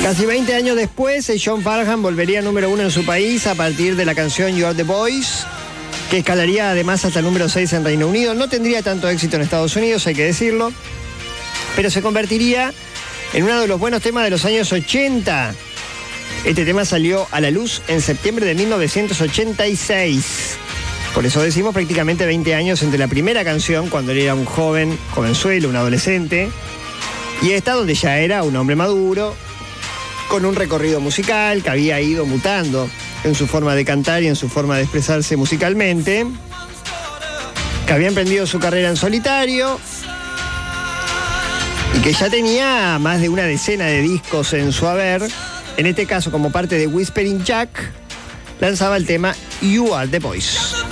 Casi 20 años después, John Farnham volvería número 1 en su país a partir de la canción You Are the Voice, que escalaría además hasta el número 6 en Reino Unido. No tendría tanto éxito en Estados Unidos, hay que decirlo, pero se convertiría en uno de los buenos temas de los años 80. Este tema salió a la luz en septiembre de 1986. Por eso decimos prácticamente 20 años entre la primera canción, cuando él era un jovenzuelo, un adolescente, y esta donde ya era un hombre maduro, con un recorrido musical que había ido mutando en su forma de cantar y en su forma de expresarse musicalmente, que había emprendido su carrera en solitario y que ya tenía más de una decena de discos en su haber. En este caso, como parte de Whispering Jack, lanzaba el tema You Are the Voice.